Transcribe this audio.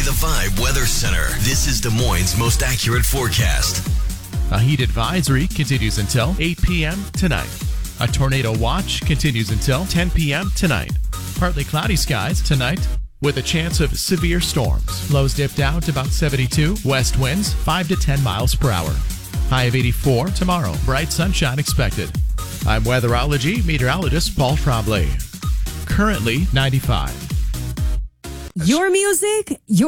The Vibe Weather Center. This is Des Moines' most accurate forecast. A heat advisory continues until 8 p.m. tonight. A tornado watch continues until 10 p.m. tonight. Partly cloudy skies tonight with a chance of severe storms. Lows dip down to about 72. West winds 5 to 10 miles per hour. High of 84 tomorrow. Bright sunshine expected. I'm weatherology meteorologist Paul Trombley. Currently 95. Your music, your